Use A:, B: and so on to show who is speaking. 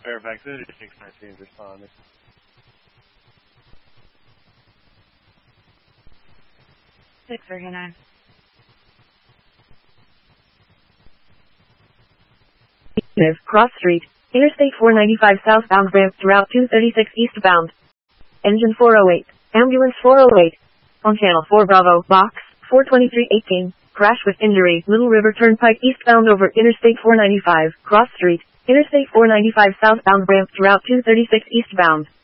A: Fairfax City, 619 responding.
B: Six for Hannah.
C: Cross Street, Interstate 495 southbound ramp to Route 236 eastbound. Engine 408, Ambulance 408. On Channel 4 Bravo, Box 42318. Crash with injury, Little River Turnpike eastbound over Interstate 495, Cross Street, Interstate 495 southbound ramp to Route 236 eastbound.